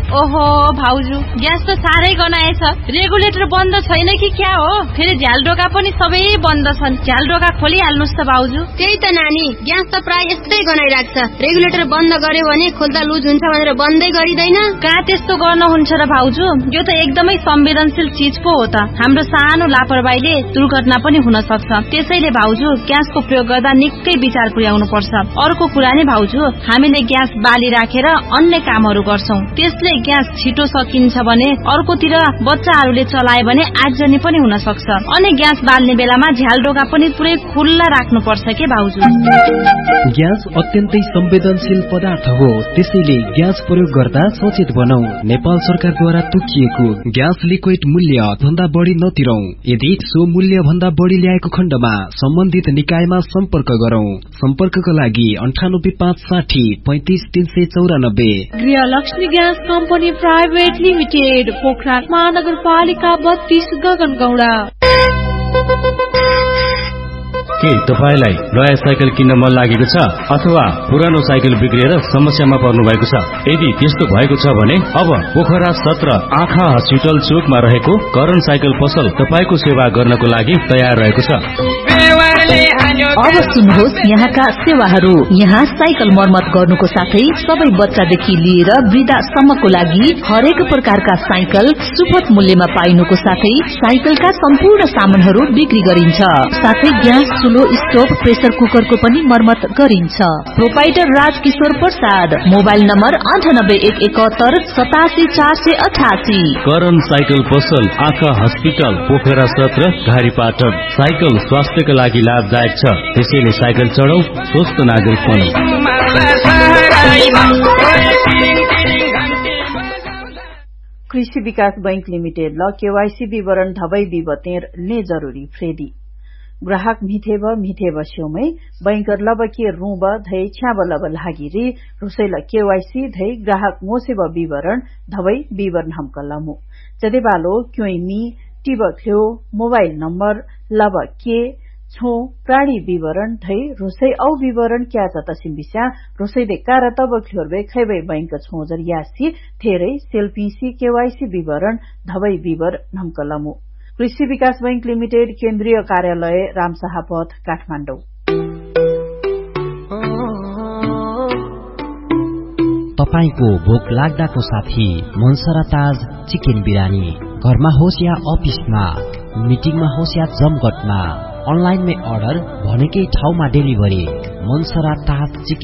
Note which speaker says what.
Speaker 1: ओहो भाउजू, ग्यास त साह्रै गनाएछ। रेगुलेटर बन्द छैन कि क्या हो? फेरि झ्यालडोका पनि सबै बन्द छन्। झ्यालडोका खोलिहाल्नुस् त भाउजू।
Speaker 2: त्यही त नानी, ग्यास त प्राय यस्तै गनाइराख्छ। रेगुलेटर बन्द गर्यो भने खोल्दा लुज हुन्छ भनेर बन्दै गरिदैन।
Speaker 1: कहाँ त्यस्तो गर्न हुन्छ र भाउजू? यो त एकदमै संवेदनशील चीज पो हो त। हाम्रो सानो लापरवाहीले दुर्घटना पनि हुन सक्छ। त्यसैले भाउजू, ग्यासको प्रयोग गर्दा निकै विचार पुर्याउनु पर्छ। अर्को कुरा नि भाउजू, हामीले ग्यास बाली राखेर अन्य कामहरू गर्छौं। त्यसले ग्यास छिटो सकिन्छ भने अर्कोतिर बच्चाहरूले चलाए भने आगजनी पनि हुन सक्छ। अनि ग्यास बाल्ने बेलामा झ्यालडोका पनि पुरै खुल्ला राख्नु पर्छ के भाउजू?
Speaker 3: ग्यास अत्यन्तै संवेदनशील पदार्थ हो, त्यसैले ग्यास प्रयोग गर्दा सचेत बनौ। नेपाल सरकारद्वारा तोकिएको ग्यास लिक्विड मूल्य भन्दा बढी नतिरौं। यदि सो मूल्य भन्दा बढी ल्याएको खण्डमा सम्बन्धित निकायमा सम्पर्क गरौं। सम्पर्कका लागि 9856035394।
Speaker 4: गृहलक्ष्मी gas company private limited, Pokhara महानगरपालिका 32, गगनगौडा।
Speaker 5: के तपाईलाई नयाँ साइकल किन्न मन लागेको छ अथवा पुरानो साइकल बिग्रिएर समस्यामा पर्नु भएको छ? यदि त्यस्तो भएको छ भने अब पोखरा 17 आँखा हस्पिटल चोकमा रहेको करण साइकल पसल तपाईको सेवा गर्नको लागि तयार रहेको छ।
Speaker 6: अब सुन्नुहोस् यहाँका सेवाहरू। यहाँ साइकल मर्मत गर्नुको साथै सबै बच्चादेखि लिएर वृद्धासम्मको लागि हरेक प्रकारका साइकल सुपथ मूल्यमा पाइनुको साथै साइकलका सम्पूर्ण सामानहरू बिक्री गरिन्छ। साथै ग्यास, चुलो, स्टोभ, प्रेसर कुकरको पनि मर्मत गरिन्छ। Proprietor Rajkishore Prasad, mobile number 9811787488।
Speaker 5: Karan cycle पसल आँखा हस्पिटल पोखरा 17 घारीपाटन। साइकल स्वास्थ्यका लागि लाभदायक छ, त्यसैले साइकल चढौं, स्वस्थ नागरिक बनौं।
Speaker 7: कृषि विकास बैंक लिमिटेड ल केवाईसी विवरण धबै विवतेर ने जरूरी फ्रेडी ग्राहक मिथेब स्योमै बैंकर लब के रूब धै छ्याब लब लागिरी रुसैल केवाईसी धै ग्राहक मोसेब विवरण धबै विवरण हमकलमु जदेबालो क्योइमी टिब ख्यो मोबाइल नम्बर लब के छो प्राणी विवरण धै रुसै औ विवरण क्या जतसिम बिस्या रुसै दे कार तब ख्योरबे खैबै बैंक छोजर यासी थेरै सेल्फीसी केवाईसी विवरण धबै विवरण हमकलमु। कृषि विकास बैंक लिमिटेड, केन्द्रीय कार्यालय रामशाह पथ, काठमाडौँ।
Speaker 8: तपाईको भोक लाग्दाको साथी मनसरा ताज चिकन बिरानी। घरमा होस् या अफिसमा, मिटिङमा होस् या जमघटमा, अनलाइनमै अर्डर भनेकै ठाउँमा डेलिभरी। मनसरा ताज चिकन